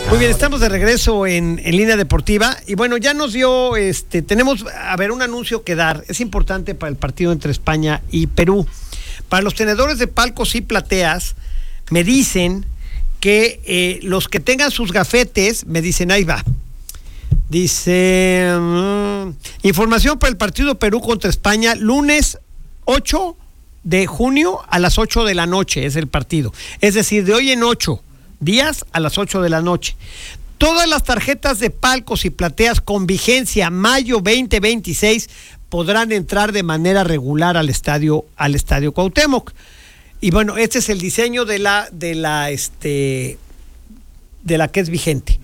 Muy bien, estamos de regreso en Línea Deportiva y bueno, ya nos dio, tenemos, un anuncio que dar, es importante para el partido entre España y Perú. Para los tenedores de palcos y plateas, me dicen que los que tengan sus gafetes, me dicen, ahí va, dice, información para el partido Perú contra España, lunes 8 de junio a las 8 de la noche es el partido, es decir, de hoy en 8 días a las 8 de la noche. Todas las tarjetas de palcos y plateas con vigencia mayo 2026 podrán entrar de manera regular al estadio Cuauhtémoc. Y bueno, este es el diseño de la que es vigente,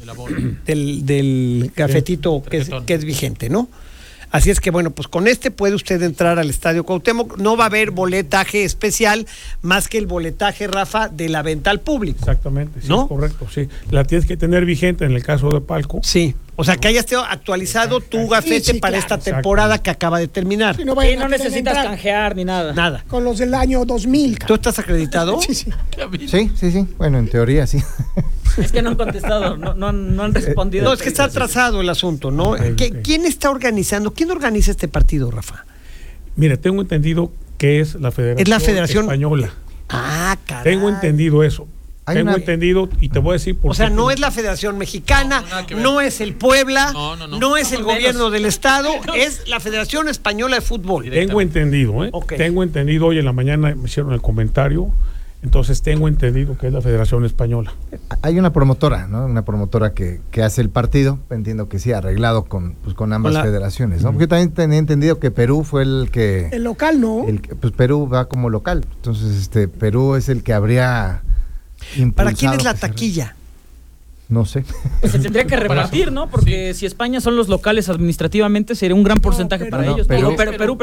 del cafetito que es vigente, ¿no? Así es que bueno, pues con puede usted entrar al estadio Cuauhtémoc. No va a haber boletaje especial más que el boletaje, Rafa, de la venta al público. Exactamente, sí, ¿no? Es correcto, sí. La tienes que tener vigente en el caso de palco. Sí, o sea que hayas actualizado tu gafete para esta temporada que acaba de terminar. Sí, no necesitas canjear ni nada. Nada. Con los del año 2000. ¿Tú estás acreditado? Sí. Sí. Bueno, en teoría sí. Es que no han contestado, no han respondido. No, es que está atrasado el asunto, ¿no? ¿Quién está organizando? ¿Quién organiza este partido, Rafa? Mira, tengo entendido que es la Federación Española. Ah, caray. Tengo entendido eso. Tengo entendido y te voy a decir por qué. O sea, no es la Federación Mexicana, no es el Puebla, no es el gobierno del estado, es la Federación Española de Fútbol. Tengo entendido, Okay. Tengo entendido, hoy en la mañana me hicieron el comentario, entonces tengo entendido que es la Federación Española. Hay una promotora, ¿no? Una promotora que hace el partido, entiendo que sí, arreglado con ambas federaciones, ¿no? Porque también tenía entendido que Perú fue el que... El local, ¿no? Pues Perú va como local, entonces Perú es el que habría... ¿Para quién es la taquilla? No sé. Pues se tendría que repartir, ¿no? Porque si España son los locales administrativamente, sería un gran porcentaje para ellos. Perú.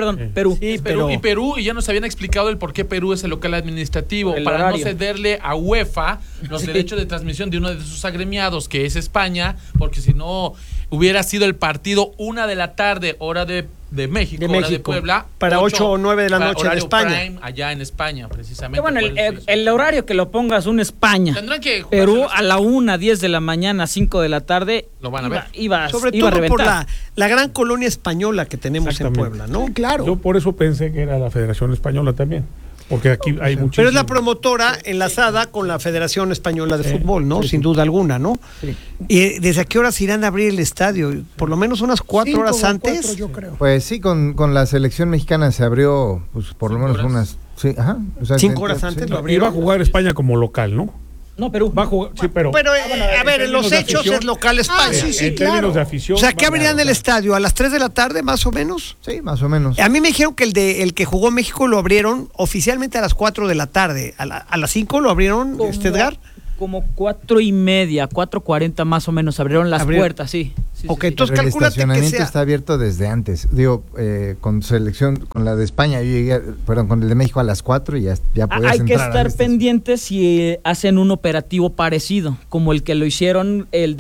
Sí, Perú, y ya nos habían explicado el por qué Perú es el local administrativo, para no cederle a UEFA los derechos de transmisión de uno de sus agremiados, que es España, porque si no hubiera sido el partido 1 de la tarde, hora de México, hora de Puebla, para 8 o 9 de la noche en España. Prime, allá en España, precisamente. Que bueno, el horario que lo pongas un España. Tendrán que Perú a la 1, 10 de la mañana, 5 de la tarde. Lo van a ver. Sobre todo por la gran colonia española que tenemos en Puebla, ¿no? Sí, claro. Yo por eso pensé que era la Federación Española también. Porque aquí hay muchísimo. Pero es la promotora enlazada con la Federación Española de Fútbol, ¿no? Sin duda alguna, ¿no? Sí. ¿Y desde a qué horas irán a abrir el estadio? ¿Por lo menos unas 4 horas antes? 4, yo creo. Pues sí, con la selección mexicana se abrió, pues por lo menos unas... Sí, ajá. O sea, 5 horas antes lo abrieron. Iba a jugar España como local, ¿no? No, Perú. Va a jugar, sí, pero a ver, en los hechos es local España. en términos de afición. O sea, ¿qué abrirán el estadio? ¿A las 3 de la tarde, más o menos? Sí, más o menos. A mí me dijeron que el que jugó México lo abrieron oficialmente a las 4 de la tarde. ¿A las 5 lo abrieron, Edgar? Como 4:30, 4:40 más o menos abrieron las puertas, sí. Ok, entonces el calcúlate estacionamiento que sea... está abierto desde antes. Digo, con la de España, yo llegué, con el de México a las 4 y ya podías Hay que entrar estar pendientes si hacen un operativo parecido, como el que lo hicieron el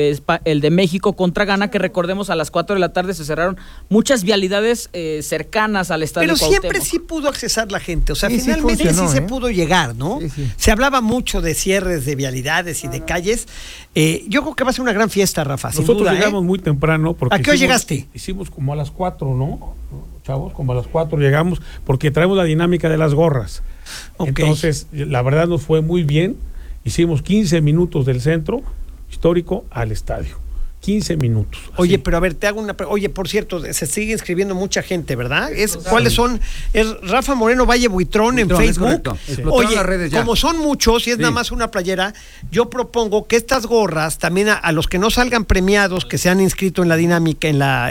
de México contra Ghana, que recordemos a las 4 de la tarde se cerraron muchas vialidades cercanas al estadio Pero Cuauhtémoc. siempre sí pudo accesar la gente, o sea, Sí, finalmente sí, funcionó, se pudo llegar, ¿no? Sí. Se hablaba mucho de cierres de vialidades y de calles. Yo creo que va a ser una gran fiesta, Rafa, sin Nosotros duda, llegamos muy temprano. Porque ¿A qué hora llegaste? Hicimos como a las 4, ¿no? Chavos, como a las 4 llegamos, porque traemos la dinámica de las gorras. Okay. Entonces, la verdad nos fue muy bien. Hicimos 15 minutos del centro histórico al estadio. 15 minutos. Así. Oye, pero a ver, te hago una pregunta. Oye, por cierto, se sigue inscribiendo mucha gente, ¿verdad? ¿Cuáles son? Es Rafa Moreno Valle Buitrón en Facebook. Sí. Oye, las redes ya. como son muchos y es nada más una playera, yo propongo que estas gorras también a los que no salgan premiados, que se han inscrito en la dinámica,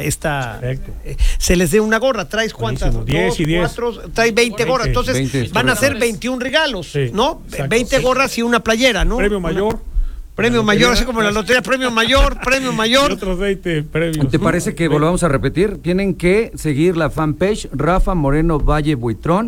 se les dé una gorra. ¿Traes cuántas? Buenísimo. 10 y 10. 4, traes 20 gorras. Entonces 20, van a ser 21 regalos, sí, ¿no? exacto. 20 gorras y una playera, ¿no? Premio mayor. Premio mayor, así como la lotería, premio mayor. Y otros 20 premios. ¿Te parece que volvamos a repetir? Tienen que seguir la fanpage Rafa Moreno Valle Buitrón.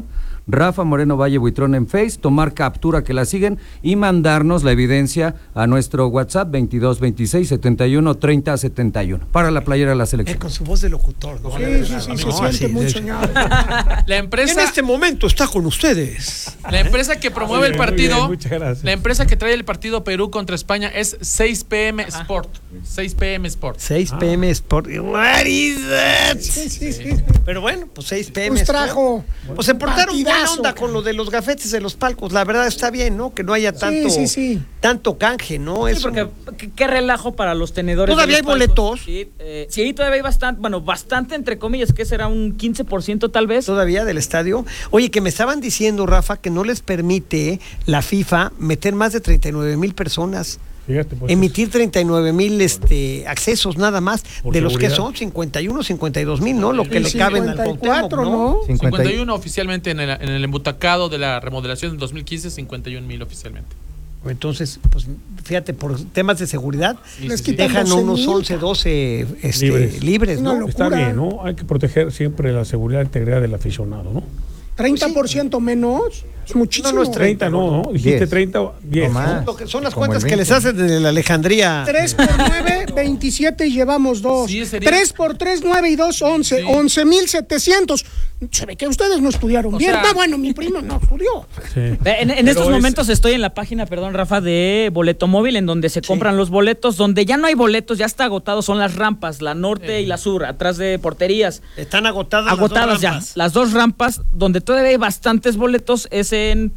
Rafa Moreno Valle Buitrón en Face, tomar captura que la siguen y mandarnos la evidencia a nuestro WhatsApp 22 26 71 30 71 para la playera de la selección. Con su voz de locutor. ¿No? Sí, se siente muy soñado. La empresa en este momento está con ustedes. La empresa que promueve el partido, bien, muchas gracias. La empresa que trae el partido Perú contra España es 6 PM Sport. 6 PM Sport. 6 PM Sport. What is that? Sí. Pero bueno, pues 6 PM Pues trajo. Pues se portaron buena partidazo, onda con lo de los gafetes de los palcos. La verdad está bien, ¿no? Que no haya tanto, tanto canje, ¿no? Sí, porque qué relajo para los tenedores. ¿Todavía hay boletos? Sí, todavía hay bastante, entre comillas, que será un 15% tal vez. Todavía del estadio. Oye, que me estaban diciendo, Rafa, que no les permite la FIFA meter más de 39,000 personas. Fíjate, pues, emitir 39,000 accesos nada más, de los que son 51, 52,000, ¿no? Lo que le caben al Cuauhtémoc, ¿no? 51 oficialmente en el embutacado de la remodelación del 2015, 51,000 oficialmente. Entonces, pues fíjate, por temas de seguridad, sí. dejan unos 11, 12 libres, ¿no? Está bien, ¿no? Hay que proteger siempre la seguridad e integridad del aficionado, ¿no? 30% menos, es muchísimo. No es 30, no, dijiste 10. 30, 10. Lo que son las cuentas que les hacen de la Alejandría. 3 por 9, 27 y llevamos 2. Sí, sería... 3 por 3, 9 y 2, 11. Sí. 11,700. Se ve que ustedes no estudiaron bien. Sea... bueno, mi primo no estudió. Sí. En estos momentos estoy en la página, perdón, Rafa, de Boleto Móvil, en donde se compran los boletos. Donde ya no hay boletos, ya está agotado, son las rampas, la norte y la sur, atrás de porterías. Están agotadas las ya. Las dos rampas, donde todavía hay bastantes boletos, es en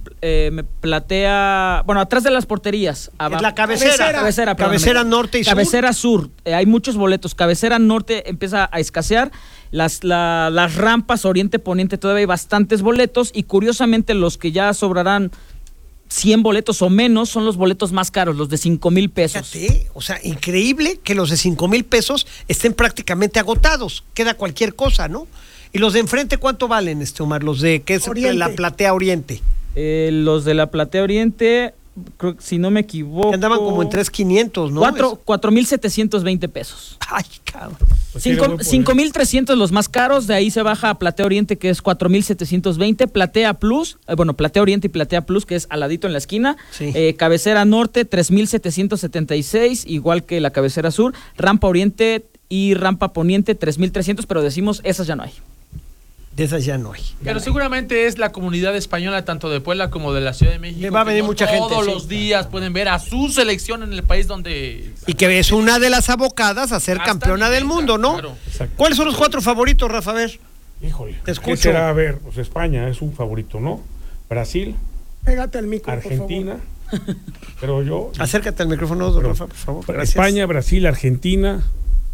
platea, bueno, atrás de las porterías. Es la cabecera norte y sur. Cabecera sur, hay muchos boletos. Cabecera norte empieza a escasear. Las rampas oriente-poniente todavía hay bastantes boletos y curiosamente los que ya sobrarán 100 boletos o menos son los boletos más caros, los de 5,000 pesos. Fíjate, o sea, increíble que los de 5,000 pesos estén prácticamente agotados. Queda cualquier cosa, ¿no? ¿Y los de enfrente cuánto valen, Omar? Los de, ¿qué es Oriente. La platea oriente? Los de la platea oriente, creo que si no me equivoco... Que andaban como en 3,500, ¿no? 4,720 pesos. Ay, cabrón. Pues 5,300 los más caros, de ahí se baja a Platea Oriente, que es 4,720, Platea Plus, Platea Oriente y Platea Plus, que es al ladito en la esquina, sí. Cabecera Norte, 3,776, igual que la Cabecera Sur, Rampa Oriente y Rampa Poniente, 3,300, pero decimos, esas ya no hay. De esas ya no hay. Pero seguramente es la comunidad española, tanto de Puebla como de la Ciudad de México. Le va a venir mucha gente. Todos los días pueden ver a su selección en el país donde... Y que es una de las abocadas a ser campeona del mundo, ¿no? Claro. ¿Cuáles son los 4 favoritos, Rafa? A ver. Híjole. Te escucho. ¿Qué será? A ver, pues España es un favorito, ¿no? Brasil. Pégate al micro, Argentina. por favor. Pero yo... Acércate al micrófono, Rafa, por favor. Gracias. España, Brasil, Argentina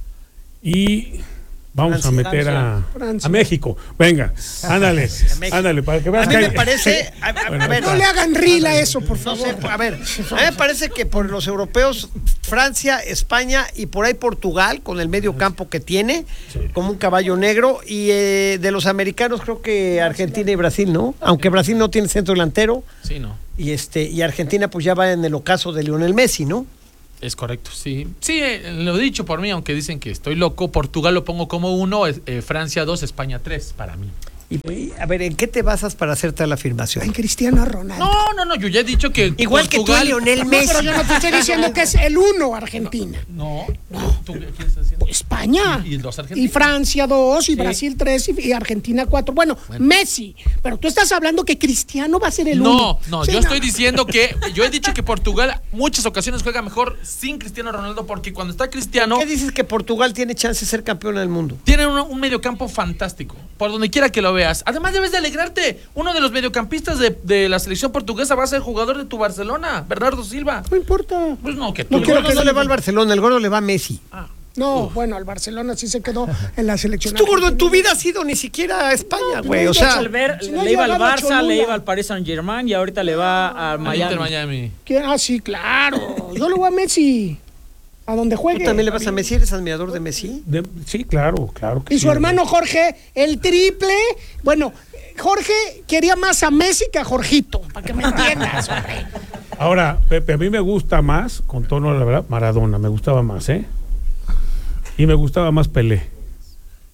y... Vamos a meter a México. Venga, ándale, para que veas. A mí me parece... A ver, no le hagan rila a eso, por favor. No sé, a ver, a mí me parece que por los europeos, Francia, España y por ahí Portugal, con el medio campo que tiene, sí, como un caballo negro, y de los americanos creo que Argentina y Brasil, ¿no? Aunque Brasil no tiene centro delantero. Sí, no. Y Argentina pues ya va en el ocaso de Lionel Messi, ¿no? Es correcto, sí. Sí, lo he dicho por mí, aunque dicen que estoy loco. Portugal lo pongo como 1, Francia 2, España 3, para mí. Y a ver, ¿en qué te basas para hacerte la afirmación? En Cristiano Ronaldo. No, yo ya he dicho que igual Portugal, que tú, Lionel Messi. Pero yo no te estoy diciendo que es el 1 Argentina. No. ¿Tú qué estás diciendo? España. ¿Y los argentinos? Y Francia 2, y sí, Brasil 3, y Argentina 4. Bueno, Messi. Pero tú estás hablando que Cristiano va a ser el 1. No, sí, yo estoy diciendo que... Yo he dicho que Portugal muchas ocasiones juega mejor sin Cristiano Ronaldo, porque cuando está Cristiano... ¿Qué dices que Portugal tiene chance de ser campeona del mundo? Tiene un mediocampo fantástico, por donde quiera que lo veas. Además debes de alegrarte. Uno de los mediocampistas de la selección portuguesa va a ser jugador de tu Barcelona, Bernardo Silva. No importa. Pues no, que tú... El gordo no le va al Barcelona, el gordo le va a Messi. No, bueno, al Barcelona sí se quedó en la selección. Tú, gordo, en tu vida has ido ni siquiera a España, güey. O sea, le iba al Barça, le iba al Paris Saint-Germain y ahorita le va a Miami. Sí, claro. Yo le voy a Messi. A donde juegue. ¿Tú también le vas a Messi? ¿Eres admirador de Messi? Sí, claro que y su hermano Jorge, el triple. Bueno, Jorge quería más a Messi que a Jorgito, para que me entiendas, hombre. Ahora, Pepe, a mí me gusta más, con tono de la verdad, Maradona, me gustaba más, ¿eh? Y me gustaba más Pelé.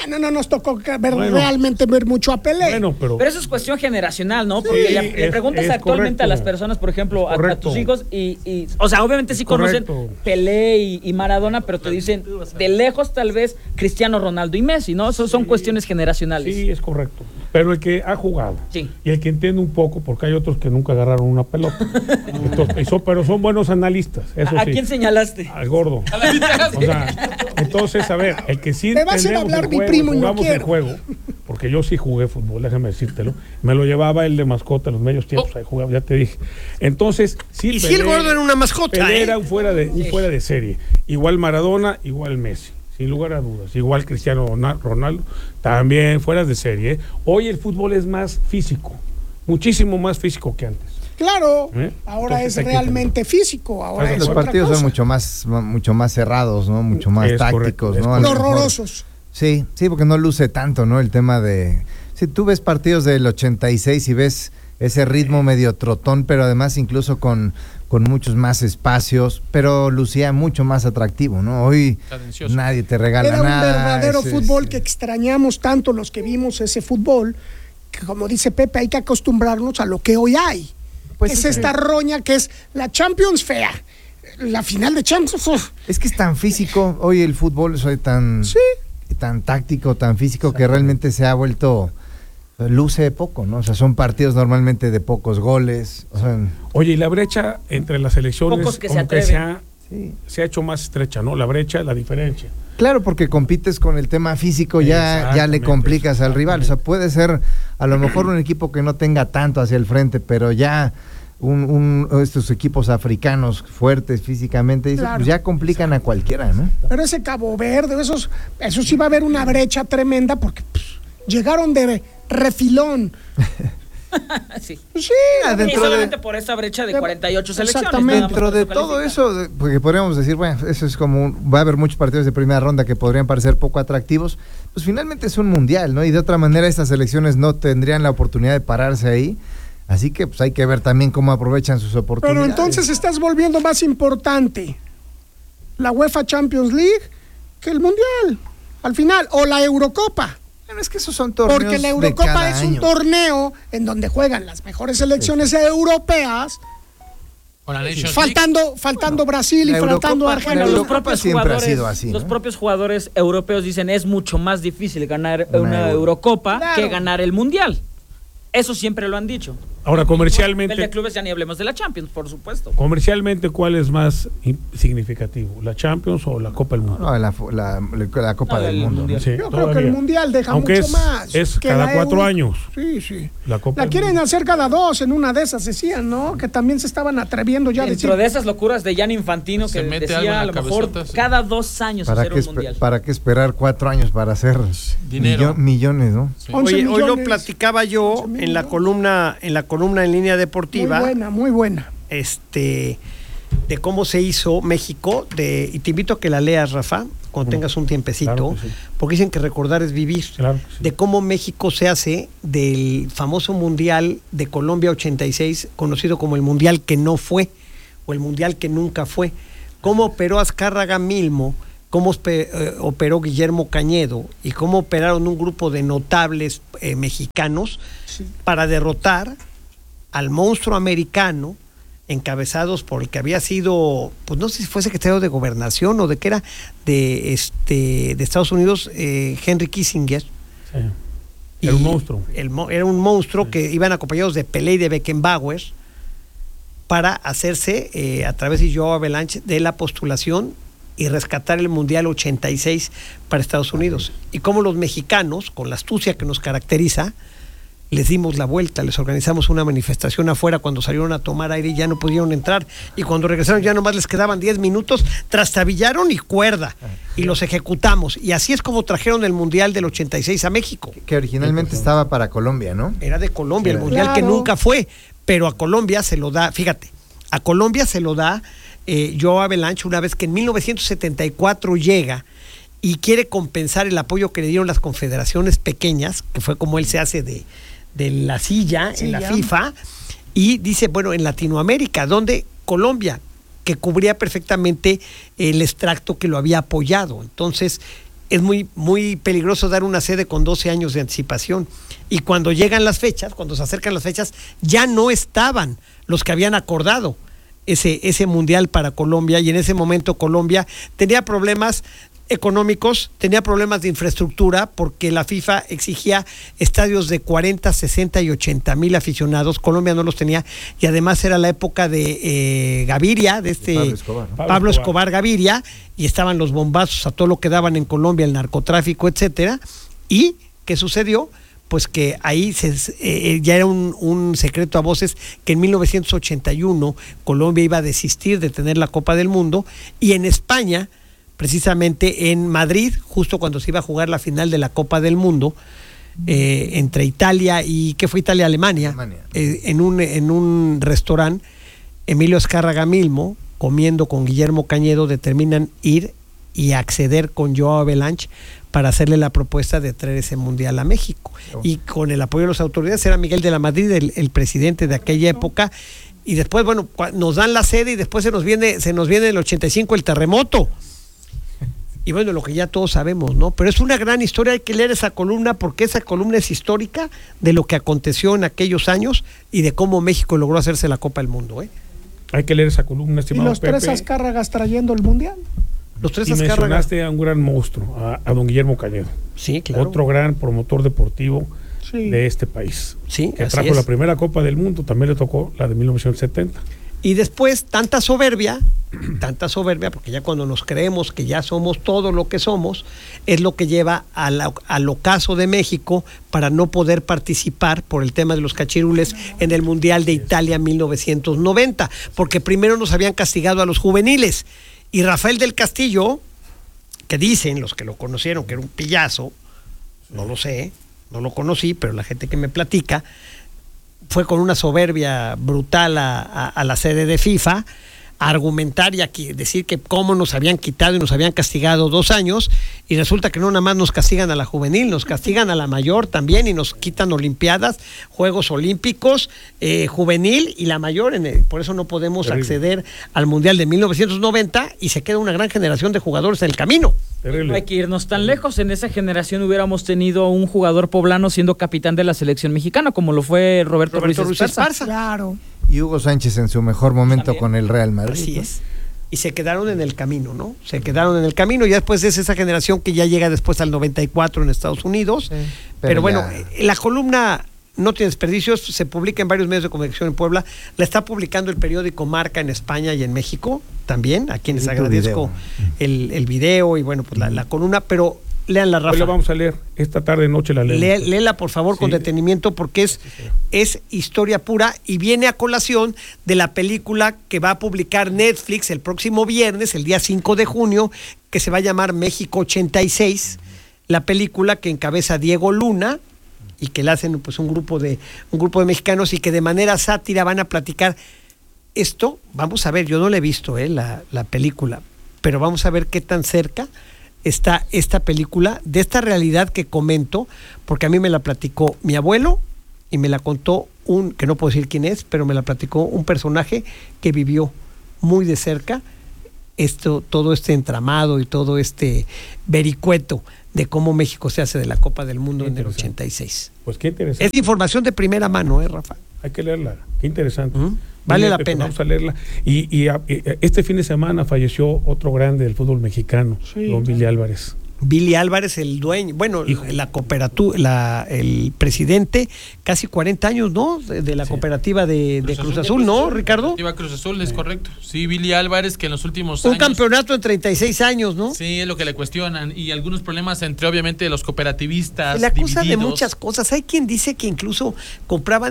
Bueno, no nos tocó realmente ver mucho a Pelé. Bueno, pero eso es cuestión generacional, ¿no? Porque le preguntas actualmente a las personas, por ejemplo, a tus hijos y o sea, obviamente sí conocen Pelé y Maradona, pero te dicen de lejos tal vez Cristiano Ronaldo y Messi, ¿no? Son cuestiones generacionales. Sí, es correcto. Pero el que ha jugado y el que entiende un poco, porque hay otros que nunca agarraron una pelota. Entonces, pero son buenos analistas. Eso ¿A quién señalaste? Al gordo. O sea, entonces, a ver, el que sí entendemos el juego, jugamos el juego, porque yo sí jugué fútbol, déjame decírtelo, me lo llevaba él de mascota en los medios tiempos, ahí jugaba, ya te dije. Entonces, sí, y Pelé, el gordo era una mascota, Pelé era un fuera de serie. Igual Maradona, igual Messi, sin lugar a dudas. Igual Cristiano Ronaldo, también fuera de serie. Hoy el fútbol es más físico, muchísimo más físico que antes. Claro, ahora entonces es realmente físico. Ahora es los partidos son mucho más cerrados, ¿no? Mucho más tácticos, ¿no? Horrorosos. Sí, porque no luce tanto, ¿no? El tema de... Si tú ves partidos del 86 y ves ese ritmo medio trotón, pero además incluso con muchos más espacios, pero lucía mucho más atractivo, ¿no? Hoy nadie te regala nada. Era un verdadero fútbol que extrañamos tanto los que vimos ese fútbol, que como dice Pepe, hay que acostumbrarnos a lo que hoy hay. Pues es esta roña que es la Champions fea. La final de Champions. Es que es tan físico hoy el fútbol, soy tan táctico, tan físico, que realmente se ha vuelto, luce poco, ¿no? O sea, son partidos normalmente de pocos goles. O sea, oye, y la brecha entre las selecciones pocos que como que se ha hecho más estrecha, ¿no? La brecha, la diferencia. Claro, porque compites con el tema físico, ya le complicas al rival. O sea, puede ser a lo mejor un equipo que no tenga tanto hacia el frente, pero ya estos equipos africanos fuertes físicamente, pues ya complican a cualquiera, ¿no? Pero ese Cabo Verde, eso sí va a haber una brecha tremenda porque llegaron de refilón. Sí. Sí, y solamente por esa brecha de 48 selecciones. Dentro de todo eso, porque podríamos decir, bueno, eso es como va a haber muchos partidos de primera ronda que podrían parecer poco atractivos, pues finalmente es un mundial, ¿no? Y de otra manera estas selecciones no tendrían la oportunidad de pararse ahí, así que pues hay que ver también cómo aprovechan sus oportunidades. Pero entonces estás volviendo más importante la UEFA Champions League que el mundial, al final, o la Eurocopa. Bueno, es que esos son torneos. Porque la Eurocopa es un torneo en donde juegan las mejores selecciones europeas. Faltando Brasil y faltando Argentina. Los propios jugadores europeos dicen es mucho más difícil ganar una Eurocopa que ganar el Mundial. Eso siempre lo han dicho. Ahora, comercialmente... El de clubes ya ni hablemos de la Champions, por supuesto. Comercialmente, ¿cuál es más significativo? ¿La Champions o la Copa del Mundo? No, la Copa del Mundo. Sí, yo creo que el Mundial deja mucho más. Es cada 4 años. Sí. La quieren hacer cada 2, en una de esas decían, ¿no? Que también se estaban atreviendo ya a decir. Dentro de esas locuras de Gianni Infantino que decía a lo mejor cada 2 años hacer un Mundial. ¿Para qué esperar 4 años para hacer millones, ¿no? Sí. Oye, hoy lo platicaba yo en la columna en Línea Deportiva. Muy buena. De cómo se hizo México, y te invito a que la leas, Rafa, cuando tengas un tiempecito, claro sí. Porque dicen que recordar es vivir. Claro sí. De cómo México se hace del famoso Mundial de Colombia 86, conocido como el Mundial que no fue, o el Mundial que nunca fue. Cómo operó Azcárraga Milmo, cómo operó Guillermo Cañedo y cómo operaron un grupo de notables mexicanos para derrotar al monstruo americano, encabezados por el que había sido, pues no sé si fue secretario de Gobernación o de qué era, de Estados Unidos, Henry Kissinger. Sí. Era un monstruo. Era un monstruo que iban acompañados de Pelé y de Beckenbauer para hacerse, a través de Joe Avalanche, de la postulación y rescatar el Mundial 86 para Estados Unidos. Y como los mexicanos, con la astucia que nos caracteriza, les dimos la vuelta, les organizamos una manifestación afuera cuando salieron a tomar aire y ya no pudieron entrar, y cuando regresaron ya nomás les quedaban 10 minutos, trastabillaron y cuerda, y los ejecutamos, y así es como trajeron el Mundial del 86 a México. Que originalmente estaba para Colombia, ¿no? Era de Colombia, el Mundial que nunca fue, pero a Colombia se lo da, fíjate, a Colombia se lo da Joe Avalanche una vez que en 1974 llega y quiere compensar el apoyo que le dieron las confederaciones pequeñas, que fue como él se hace de la silla en la FIFA, y dice, bueno, en Latinoamérica, donde Colombia, que cubría perfectamente el extracto que lo había apoyado. Entonces, es muy, muy peligroso dar una sede con 12 años de anticipación. Y cuando llegan las fechas, cuando se acercan las fechas, ya no estaban los que habían acordado ese mundial para Colombia, y en ese momento Colombia tenía problemas económicos, tenía problemas de infraestructura, porque la FIFA exigía estadios de 40, 60 y 80 mil aficionados. Colombia no los tenía, y además era la época de Gaviria, de Pablo Escobar Gaviria, y estaban los bombazos a todo lo que daban en Colombia, el narcotráfico, etcétera. ¿Y qué sucedió? Pues que ahí ya era un secreto a voces que en 1981 Colombia iba a desistir de tener la Copa del Mundo, y en España, precisamente en Madrid, justo cuando se iba a jugar la final de la Copa del Mundo, entre Italia y, ¿qué fue Italia? Alemania. En un restaurante, Emilio Azcárraga Milmo, comiendo con Guillermo Cañedo, determinan ir y acceder con Joao Avalanche para hacerle la propuesta de traer ese mundial a México. Y con el apoyo de las autoridades, era Miguel de la Madrid, el presidente de aquella época. Y después, bueno, nos dan la sede, y después se nos viene en el 85 el terremoto. Y bueno, lo que ya todos sabemos, ¿no? Pero es una gran historia, hay que leer esa columna, porque esa columna es histórica de lo que aconteció en aquellos años y de cómo México logró hacerse la Copa del Mundo, ¿eh? Hay que leer esa columna, estimado Pepe. Y los tres Azcárragas trayendo el mundial. Los tres y Azcárragas. Mencionaste a un gran monstruo, a don Guillermo Cañedo. Sí, claro. Otro gran promotor deportivo de este país. Sí, que trajo la primera Copa del Mundo, también le tocó la de 1970. Y después tanta soberbia, porque ya cuando nos creemos que ya somos todo lo que somos, es lo que lleva al ocaso de México para no poder participar por el tema de los cachirules en el Mundial de Italia 1990, porque primero nos habían castigado a los juveniles, y Rafael del Castillo, que dicen los que lo conocieron que era un pillazo, no lo sé, no lo conocí, pero la gente que me platica, fue con una soberbia brutal a la sede de FIFA, a argumentar y a decir que cómo nos habían quitado y nos habían castigado 2 años, y resulta que no nada más nos castigan a la juvenil, nos castigan a la mayor también, y nos quitan olimpiadas, Juegos Olímpicos, juvenil y la mayor, por eso no podemos acceder al Mundial de 1990, y se queda una gran generación de jugadores en el camino. No hay que irnos tan lejos. En esa generación hubiéramos tenido un jugador poblano siendo capitán de la selección mexicana, como lo fue Roberto Ruiz Esparza. Claro. Y Hugo Sánchez en su mejor momento también con el Real Madrid. Así es. Y se quedaron en el camino, ¿no? Se quedaron en el camino, y después es esa generación que ya llega después al 94 en Estados Unidos. Sí, pero bueno, la columna no tiene desperdicios, se publica en varios medios de comunicación en Puebla, la está publicando el periódico Marca en España y en México también, a quienes agradezco el video y bueno, pues la columna, pero léanla, Rafa. Hoy la vamos a leer, esta tarde noche la leemos. Léela por favor con detenimiento, porque es historia pura, y viene a colación de la película que va a publicar Netflix el próximo viernes, el día 5 de junio, que se va a llamar México 86, la película que encabeza Diego Luna, y que la hacen pues un grupo de mexicanos, y que de manera sátira van a platicar esto. Vamos a ver, yo no la he visto la película, pero vamos a ver qué tan cerca está esta película de esta realidad que comento, porque a mí me la platicó mi abuelo y me la contó que no puedo decir quién es, pero me la platicó un personaje que vivió muy de cerca todo este entramado y todo este vericueto de cómo México se hace de la Copa del Mundo en el 86. Pues qué interesante. Es información de primera mano, Rafa. Hay que leerla, qué interesante. Vale la pena. Vamos a leerla. Y este fin de semana falleció otro grande del fútbol mexicano, don Billy Álvarez. Billy Álvarez, el dueño, bueno, la cooperativa, el presidente, casi 40 años, ¿no? De la cooperativa de Cruz Azul, ¿no, Ricardo? Cooperativa Cruz Azul, es correcto. Sí, Billy Álvarez, que en los últimos años... Un campeonato en 36 años, ¿no? Sí, es lo que le cuestionan, y algunos problemas entre, obviamente, los cooperativistas. Le acusan de muchas cosas. Hay quien dice que incluso compraban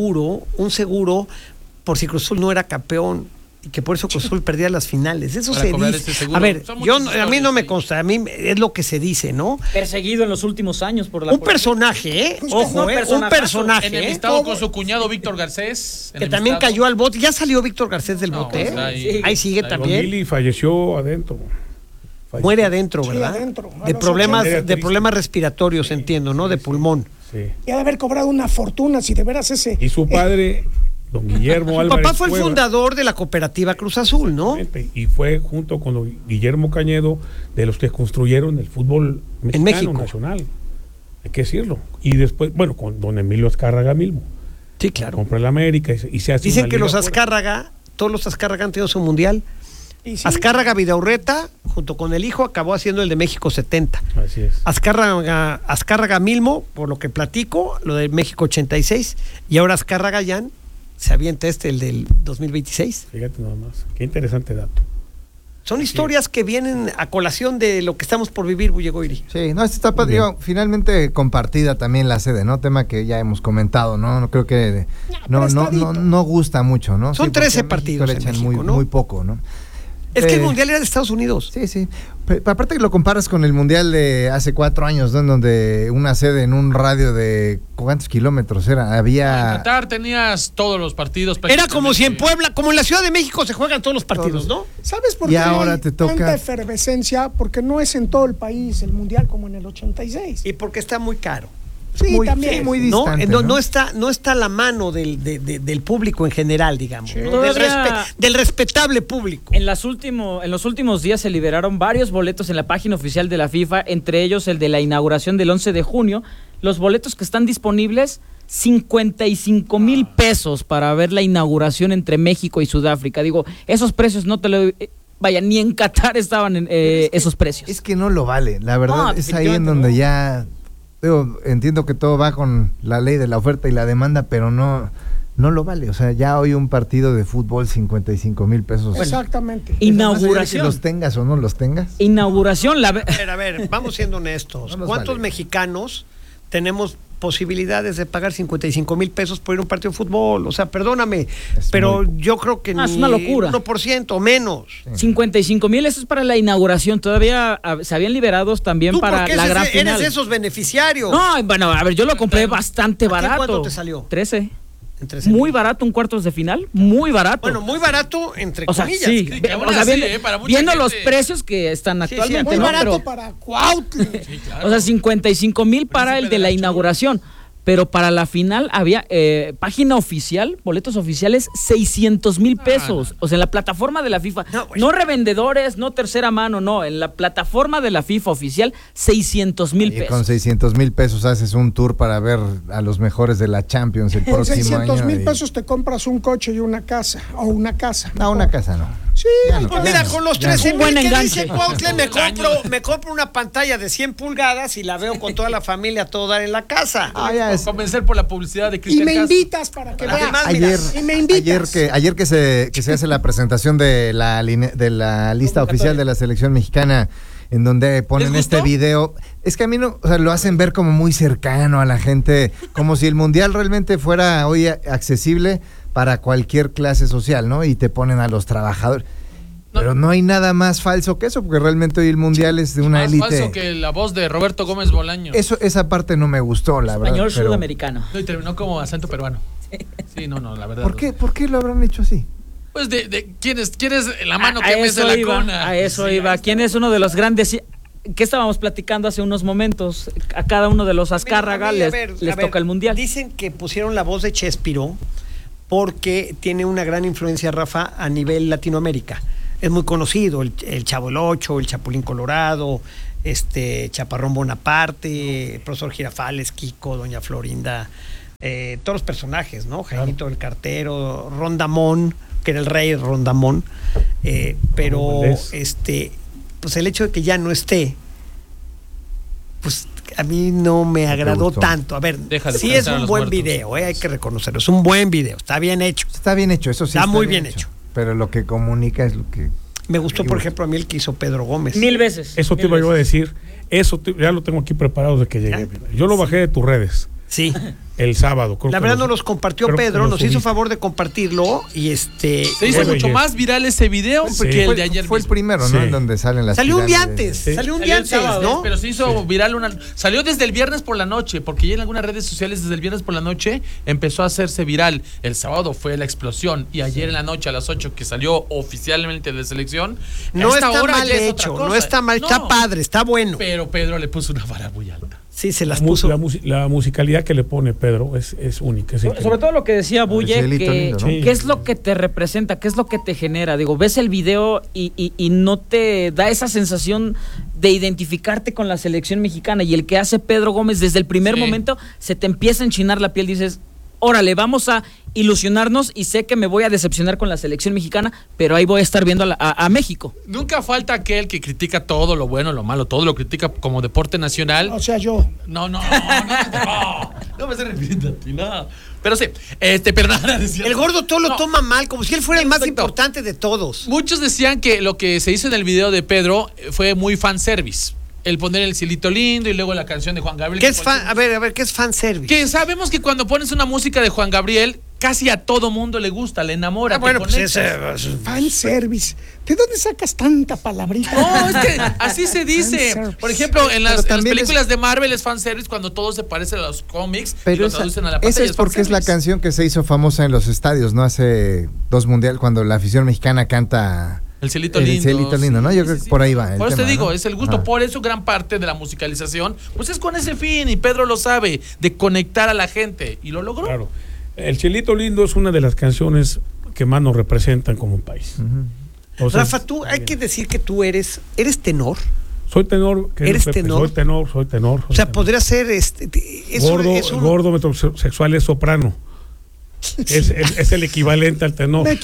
un seguro, por si Cruz Azul no era campeón, y que por eso Cruz Azul perdía las finales. Eso se dice. A ver, a mí no me consta, a mí es lo que se dice, ¿no? Perseguido en los últimos años por la... Un personaje, ojo, un personaje. Enemistado con su cuñado Víctor Garcés. Que también cayó al bote. ¿Ya salió Víctor Garcés del bote? Pues ahí sigue también. Billy falleció adentro. Muere adentro, ¿verdad? Sí, adentro. De problemas respiratorios, entiendo, ¿no? De pulmón. Sí. Y ha de haber cobrado una fortuna, si de veras ese... Y su padre... don Guillermo Su Álvarez papá fue el Cueva, fundador de la cooperativa Cruz Azul, ¿no? Y fue junto con don Guillermo Cañedo de los que construyeron el fútbol mexicano nacional. Hay que decirlo. Y después, bueno, con don Emilio Azcárraga mismo. Sí, claro. Compró el América y se hace. Dicen que los Azcárraga, todos los Azcárraga han tenido su mundial. ¿Sí? Azcárraga Vidaurreta, junto con el hijo, acabó haciendo el de México 70. Así es. Azcárraga Milmo, por lo que platico, lo de México 86. Y ahora Azcárraga Jan se avienta el del 2026. Fíjate nada más. Qué interesante dato. Son historias que vienen a colación de lo que estamos por vivir, Bullegoiri. Sí, no, esta etapa, digo, finalmente compartida también la sede, ¿no? Tema que ya hemos comentado, ¿no? No creo que no gusta mucho, ¿no? Son 13 partidos le echan en México, muy poco, ¿no? Es que el Mundial era de Estados Unidos. Sí. Pero aparte que lo comparas con el Mundial de hace 4 años, ¿no? En donde una sede en un radio de ¿cuántos kilómetros era? Había... En Qatar tenías todos los partidos. Era como si en Puebla, como en la Ciudad de México se juegan todos los partidos, ¿no? ¿Sabes por qué ahora te toca tanta efervescencia? Porque no es en todo el país el Mundial como en el 86. Y porque está muy caro. Sí, también. Muy distante, no está a la mano del público en general, digamos. Sí. ¿no? Del respetable público. En los últimos días se liberaron varios boletos en la página oficial de la FIFA, entre ellos el de la inauguración del 11 de junio. Los boletos que están disponibles, 55,000 pesos para ver la inauguración entre México y Sudáfrica. Digo, esos precios no te lo... Vaya, ni en Qatar estaban esos precios. Es que no lo vale, la verdad, es ahí en donde ya... entiendo que todo va con la ley de la oferta y la demanda, pero no lo vale. O sea, ya hoy un partido de fútbol, 55,000 pesos. Bueno, exactamente. Inauguración. Que los tengas o no los tengas. Inauguración. A ver, vamos siendo honestos. ¿Cuántos mexicanos tenemos posibilidades de pagar 55,000 pesos por ir a un partido de fútbol? O sea, perdóname, pero yo creo que es una locura. 1% o menos. 55,000, eso es para la inauguración. Todavía se habían liberado también para la gran final. Eres de esos beneficiarios. No, bueno, a ver, yo lo compré bastante barato. ¿Cuánto te salió? 13. Muy barato un cuartos de final, muy barato. Bueno, muy barato entre comillas. Sí, viendo los precios que están actualmente. Muy barato para Cuautla. O sea, 55,000 para el de la inauguración. Pero para la final había página oficial, boletos oficiales, 600,000 pesos. O sea, en la plataforma de la FIFA. No revendedores, no tercera mano, no. En la plataforma de la FIFA oficial, 600,000 pesos. Y con 600,000 pesos haces un tour para ver a los mejores de la Champions el próximo año. Con 600,000 pesos te compras un coche y una casa. O una casa. No, una casa no. Sí, pues mira, con los 13,000 que dice Cuautle, me compro una pantalla de 100 pulgadas y la veo con toda la familia a todo dar en la casa. Convencer por la publicidad de Cristian Castro. Y me invitas para que veas. Ayer que se hace la presentación de la lista oficial de la selección mexicana, en donde ponen este video, es que a mí no, o sea, lo hacen ver como muy cercano a la gente, como si el mundial realmente fuera hoy accesible para cualquier clase social, ¿no? Y te ponen a los trabajadores. Pero no hay nada más falso que eso, porque realmente hoy el mundial es de una élite. Más falso que la voz de Roberto Gómez Bolaño. Esa parte no me gustó, la verdad. Español sudamericano. No, y terminó como acento peruano. Sí, no, la verdad. ¿Por qué lo habrán hecho así? Pues ¿quién es la mano que mece la cuna? A eso iba. ¿Quién es uno de los grandes? ¿Qué estábamos platicando hace unos momentos? A cada uno de los Azcárraga les toca el mundial. Dicen que pusieron la voz de Chespiró porque tiene una gran influencia, Rafa, a nivel Latinoamérica. Es muy conocido, el Chavo el Ocho, el Chapulín Colorado, Chaparrón Bonaparte, el profesor Girafales, Kiko, Doña Florinda, todos los personajes, ¿no? Jaimito el Cartero, Rondamón, que era el rey Rondamón, pero pues el hecho de que ya no esté, pues a mí no me agradó tanto. A ver, sí es un buen video, hay que reconocerlo, es un buen video, está bien hecho. Está bien hecho, eso sí. Está muy bien hecho. Pero lo que comunica es lo que... Me gustó, por ejemplo, a mí el que hizo Pedro Gómez. 1000 veces. Eso te iba yo a decir. Ya lo tengo aquí preparado desde que llegué. Yo lo bajé de tus redes. Sí. El sábado. La verdad no los compartió Pedro, nos hizo favor de compartirlo y Se hizo mucho más viral ese video que el de ayer. Fue el primero, ¿no? En donde salen las Salió un día antes, salió un día antes, ¿no? Pero se hizo viral salió desde el viernes por la noche, porque ya en algunas redes sociales desde el viernes por la noche empezó a hacerse viral. El sábado fue la explosión y ayer en la noche a las 8 que salió oficialmente de selección. No está mal hecho, no está mal, está padre, está bueno. Pero Pedro le puso una vara muy alta. Sí, se las puso. La musicalidad que le pone Pedro es única. Sobre todo lo que decía Bulle, ¿qué es lo que te representa? ¿Qué es lo que te genera? Digo, ves el video y no te da esa sensación de identificarte con la selección mexicana, y el que hace Pedro Gómez desde el primer momento se te empieza a enchinar la piel, dices, órale, vamos a ilusionarnos, y sé que me voy a decepcionar con la selección mexicana, pero ahí voy a estar viendo a México. Nunca falta aquel que critica todo lo bueno, lo malo, todo lo critica como deporte nacional. O sea, yo. No me estoy refiriendo a ti, no. Pero sí, perdona. El gordo todo lo toma mal, como si él fuera el más importante de todos. Muchos decían que lo que se hizo en el video de Pedro fue muy fanservice. El poner el cielito lindo y luego la canción de Juan Gabriel. ¿Qué es a ver, ¿qué es fanservice? Que sabemos que cuando pones una música de Juan Gabriel, casi a todo mundo le gusta, le enamora. Bueno, pues es fanservice. ¿De dónde sacas tanta palabrita? No, es que así se dice. Por ejemplo, en las películas de Marvel es fanservice cuando todo se parece a los cómics, pero y lo traducen a la pantalla. Esa es porque es la canción que se hizo famosa en los estadios, ¿no? Hace 2 mundiales, cuando la afición mexicana canta... El cielito lindo. El cielito lindo, ¿no? Yo creo que por ahí va. Por eso te digo, es el gusto. Por eso gran parte de la musicalización, pues es con ese fin, y Pedro lo sabe, de conectar a la gente, y lo logró. Claro. El cielito lindo es una de las canciones que más nos representan como un país. O sea, Rafa, tú hay que decir que tú eres tenor. Soy tenor. ¿Eres tenor? Soy tenor. O sea, podría ser gordo metrosexual es soprano. Es el equivalente al tenor. Es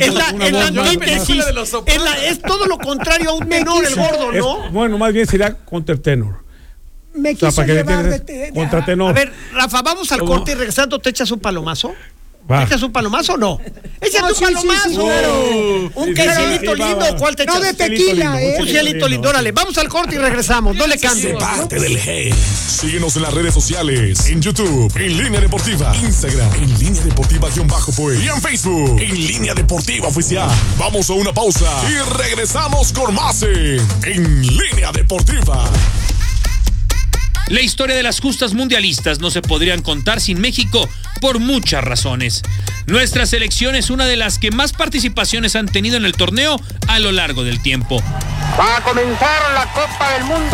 todo lo contrario a un tenor, el gordo, ¿no? Bueno, más bien sería contratenor. Me quiso llevar contratenor. A ver, Rafa, vamos al corte y regresando, ¿te echas un palomazo? ¿Te echas un palomazo o no? ¡Échate un palomazo! Sí, claro. ¿Un cielito lindo? ¿Cuál te echas? No, de tequila, Un cielito lindo. Órale, vamos al corte y regresamos. No le cambies. Parte del G. Síguenos en las redes sociales. En YouTube, En Línea Deportiva. Instagram, En Línea Deportiva-pues. Y en Facebook, En Línea Deportiva Oficial. Vamos a una pausa y regresamos con más En Línea Deportiva. La historia de las justas mundialistas no se podrían contar sin México por muchas razones. Nuestra selección es una de las que más participaciones han tenido en el torneo a lo largo del tiempo. Va a comenzar la Copa del Mundo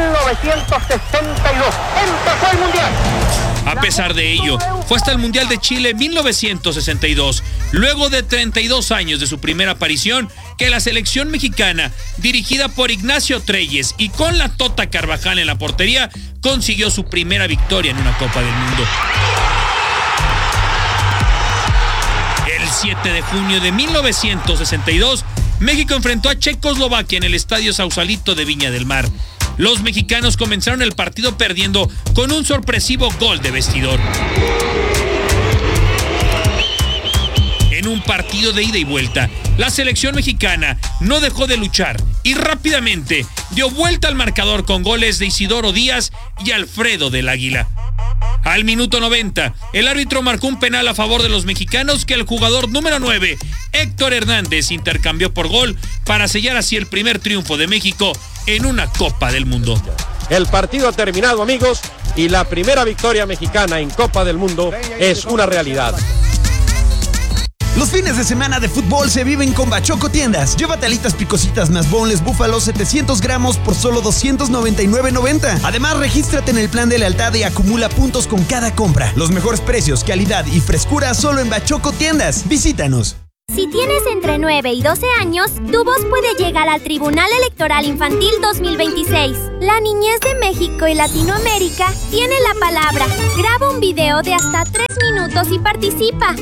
1962. Empezó el Mundial. A pesar de ello, fue hasta el Mundial de Chile 1962, luego de 32 años de su primera aparición, que la selección mexicana, dirigida por Ignacio Treyes y con la Tota Carvajal en la portería, consiguió su primera victoria en una Copa del Mundo. El 7 de junio de 1962, México enfrentó a Checoslovaquia en el Estadio Sausalito de Viña del Mar. Los mexicanos comenzaron el partido perdiendo con un sorpresivo gol de vestidor. En un partido de ida y vuelta, la selección mexicana no dejó de luchar y rápidamente dio vuelta al marcador con goles de Isidoro Díaz y Alfredo del Águila. Al minuto 90, el árbitro marcó un penal a favor de los mexicanos que el jugador número 9, Héctor Hernández, intercambió por gol para sellar así el primer triunfo de México en una Copa del Mundo. El partido ha terminado, amigos, y la primera victoria mexicana en Copa del Mundo es una realidad. Los fines de semana de fútbol se viven con Bachoco Tiendas. Llévate alitas picositas más boneless búfalo 700 gramos por solo $299.90. Además, regístrate en el plan de lealtad y acumula puntos con cada compra. Los mejores precios, calidad y frescura solo en Bachoco Tiendas. Visítanos. Si tienes entre 9 y 12 años, tu voz puede llegar al Tribunal Electoral Infantil 2026. La niñez de México y Latinoamérica tiene la palabra. Graba un video de hasta 3 minutos y participa.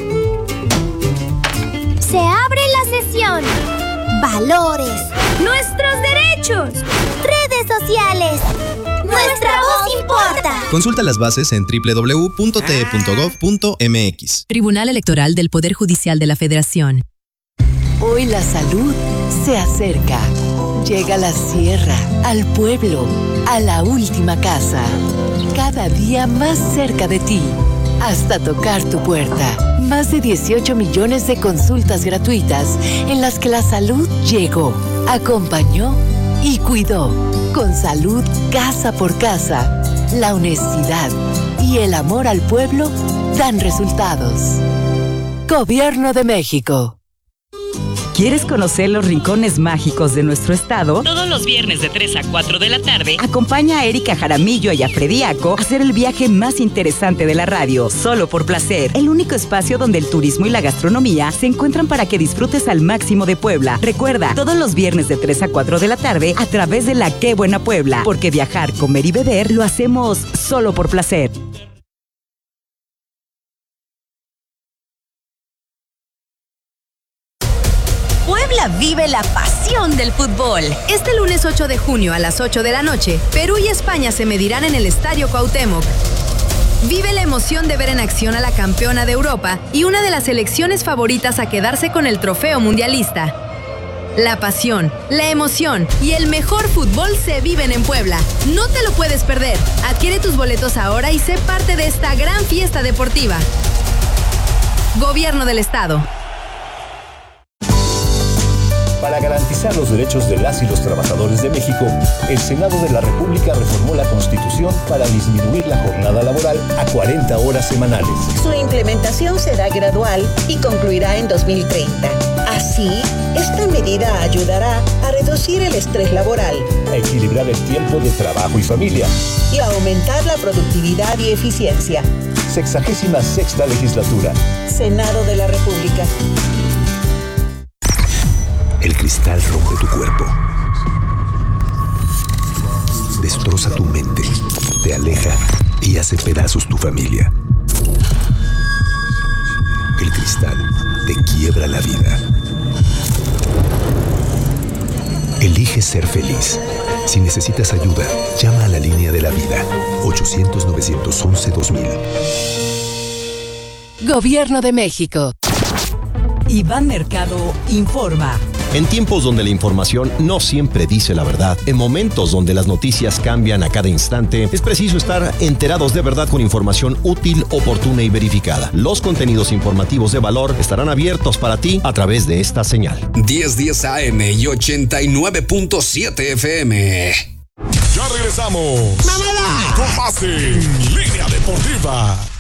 Se abre la sesión. Valores. Nuestros derechos. Redes sociales. Nuestra voz importa. Consulta las bases en www.te.gov.mx. Tribunal Electoral del Poder Judicial de la Federación. Hoy la salud se acerca. Llega a la sierra, al pueblo, a la última casa. Cada día más cerca de ti. Hasta tocar tu puerta. Más de 18 millones de consultas gratuitas en las que la salud llegó, acompañó y cuidó. Con salud casa por casa, la honestidad y el amor al pueblo dan resultados. Gobierno de México. ¿Quieres conocer los rincones mágicos de nuestro estado? Todos los viernes de 3 a 4 de la tarde, acompaña a Erika Jaramillo y a Frediaco a hacer el viaje más interesante de la radio, Solo por Placer, el único espacio donde el turismo y la gastronomía se encuentran para que disfrutes al máximo de Puebla. Recuerda, todos los viernes de 3 a 4 de la tarde a través de la Qué Buena Puebla, porque viajar, comer y beber lo hacemos solo por placer. Puebla vive la pasión del fútbol. Este lunes 8 de junio a las 8 de la noche, Perú y España se medirán en el Estadio Cuauhtémoc. Vive la emoción de ver en acción a la campeona de Europa y una de las selecciones favoritas a quedarse con el trofeo mundialista. La pasión, la emoción y el mejor fútbol se viven en Puebla. No te lo puedes perder. Adquiere tus boletos ahora y sé parte de esta gran fiesta deportiva. Gobierno del Estado. Para garantizar los derechos de las y los trabajadores de México, el Senado de la República reformó la Constitución para disminuir la jornada laboral a 40 horas semanales. Su implementación será gradual y concluirá en 2030. Así, esta medida ayudará a reducir el estrés laboral, a equilibrar el tiempo de trabajo y familia y a aumentar la productividad y eficiencia. 66ª legislatura. Senado de la República. El cristal rompe tu cuerpo, destroza tu mente, te aleja y hace pedazos tu familia. El cristal te quiebra la vida. Elige ser feliz. Si necesitas ayuda, llama a la línea de la vida, 800-911-2000. Gobierno de México. Iván Mercado informa. En tiempos donde la información no siempre dice la verdad, en momentos donde las noticias cambian a cada instante, es preciso estar enterados de verdad con información útil, oportuna y verificada. Los contenidos informativos de valor estarán abiertos para ti a través de esta señal. 1010 AM y 89.7 FM. Ya regresamos. ¡Mamada! Con más en Línea Deportiva.